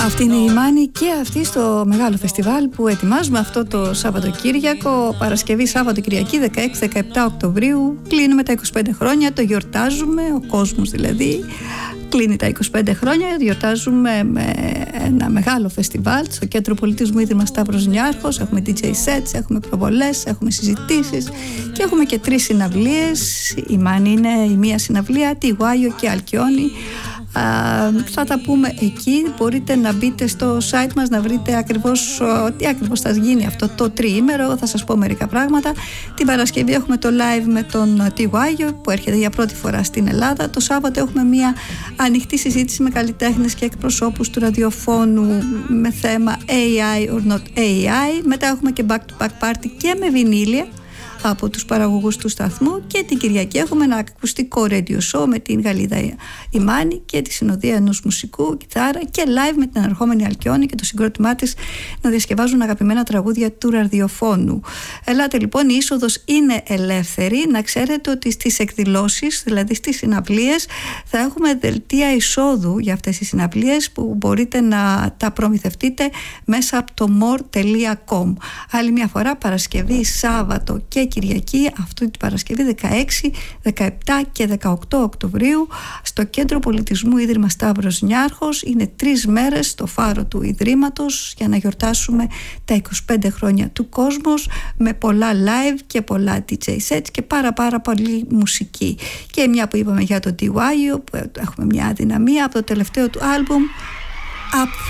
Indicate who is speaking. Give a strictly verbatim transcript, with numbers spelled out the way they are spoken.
Speaker 1: Αυτή είναι η Μάνη και αυτή στο μεγάλο φεστιβάλ που ετοιμάζουμε αυτό το Σαββατοκύριακο, Παρασκευή, Σάββατο, Κυριακή, δεκαέξι δεκαεπτά Οκτωβρίου. Κλείνουμε τα είκοσι πέντε χρόνια, το γιορτάζουμε, ο κόσμος δηλαδή κλείνει τα είκοσι πέντε χρόνια, γιορτάζουμε με ένα μεγάλο φεστιβάλ στο Κέντρο Πολιτισμού Ίδρυμα Σταύρος Νιάρχος. Έχουμε ντι τζέι sets, έχουμε προβολές, έχουμε συζητήσεις και έχουμε και τρεις συναυλίες. Η Μάνη είναι η μία συναυλία, τη Γουάιο και Αλκιόνι. Uh, θα τα πούμε εκεί. Μπορείτε να μπείτε στο site μας να βρείτε ακριβώς uh, τι ακριβώς θα γίνει αυτό το τριήμερο. Θα σας πω μερικά πράγματα. Την Παρασκευή έχουμε το live με τον Τιγουάγιο που έρχεται για πρώτη φορά στην Ελλάδα. Το Σάββατο έχουμε μια ανοιχτή συζήτηση με καλλιτέχνες και εκπροσώπους του ραδιοφώνου με θέμα έι άι or not έι άι. Μετά έχουμε και back to back party και με βινίλια από τους παραγωγούς του σταθμού, και την Κυριακή έχουμε ένα ακουστικό radio show με την Γαλλίδα η Μάνη και τη συνοδεία ενός μουσικού, κιθάρα, και live με την ανερχόμενη Αλκιόνι και το συγκρότημά της να διασκευάζουν αγαπημένα τραγούδια του ραδιοφώνου. Ελάτε λοιπόν, η είσοδος είναι ελεύθερη. Να ξέρετε ότι στις εκδηλώσεις, δηλαδή στις συναυλίες, θα έχουμε δελτία εισόδου για αυτές τις συναυλίες που μπορείτε να τα προμηθευτείτε μέσα από το more τελεία com. Άλλη μια φορά, Παρασκευή, Σάββατο και Κυριακή, αυτή την Παρασκευή δεκαέξι, δεκαεπτά και δεκαοκτώ Οκτωβρίου στο Κέντρο Πολιτισμού Ίδρυμα Σταύρος Νιάρχος. Είναι τρεις μέρες στο φάρο του Ιδρύματος για να γιορτάσουμε τα είκοσι πέντε χρόνια του Κόσμος, με πολλά live και πολλά ντι τζέι sets και πάρα πάρα πολύ μουσική. Και μια που είπαμε για το Τιγουάγιο, που έχουμε μια αδυναμία από το τελευταίο του άλμπουμ Up